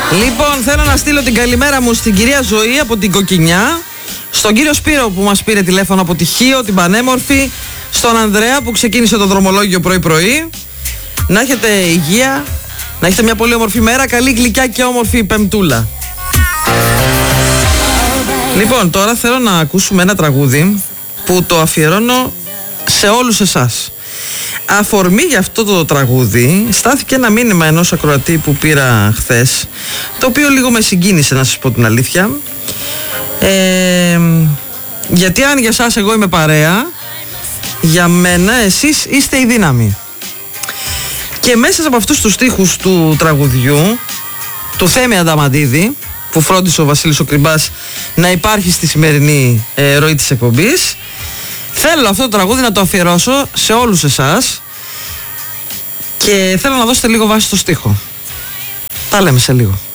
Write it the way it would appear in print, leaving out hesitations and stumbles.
Λοιπόν, θέλω να στείλω την καλημέρα μου στην κυρία Ζωή από την Κοκκινιά, στον κύριο Σπύρο που μας πήρε τηλέφωνο από τη Χίο, την πανέμορφη, στον Ανδρέα που ξεκίνησε το δρομολόγιο πρωί-πρωί. Να έχετε υγεία, να έχετε μια πολύ όμορφη μέρα, καλή γλυκιά και όμορφη πεμπτούλα. Λοιπόν, τώρα θέλω να ακούσουμε ένα τραγούδι που το αφιερώνω σε όλους εσάς. Αφορμή για αυτό το τραγούδι στάθηκε ένα μήνυμα ενός ακροατή που πήρα χθες, το οποίο λίγο με συγκίνησε, να σας πω την αλήθεια, γιατί αν για σας εγώ είμαι παρέα, για μένα εσείς είστε η δύναμη. Και μέσα από αυτούς τους στίχους του τραγουδιού του Θέμη Ανταμαντίδη, που φρόντισε ο Βασίλης ο Κρυμπάς να υπάρχει στη σημερινή ροή της εκπομπής, θέλω αυτό το τραγούδι να το αφιερώσω σε όλους εσάς και θέλω να δώσετε λίγο βάση στο στίχο. Τα λέμε σε λίγο.